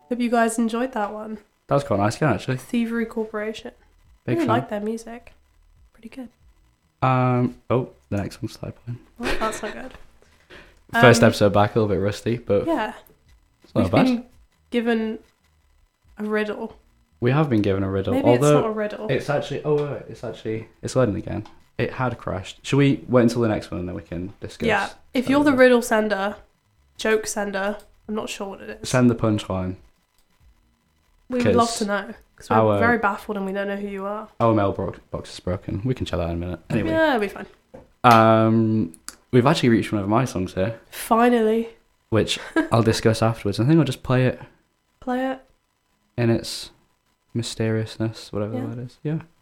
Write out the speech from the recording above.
Hope you guys enjoyed that one. That was quite nice, yeah, actually. Thievery Corporation. I Big really fan. like their music. Pretty good. Oh, the next one's slide playing. Well, that's not good. First episode back, a little bit rusty, but Yeah. it's not We've bad. been given a riddle. We have been given a riddle, Maybe although it's not a riddle. it's actually. Oh wait, it's loading again. It had crashed. Should we wait until the next one and then we can discuss? Yeah. If you're the riddle sender, joke sender, I'm not sure what it is. Send the punchline. We would love to know. Because we're our- very baffled and we don't know who you are. Our mailbox is broken. We can check that in a minute. Anyway, Yeah, it'll be fine. we've actually reached one of my songs here, Finally. which I'll discuss afterwards. I think I'll just play it Play it. in its mysteriousness, whatever Yeah. the word is. Yeah.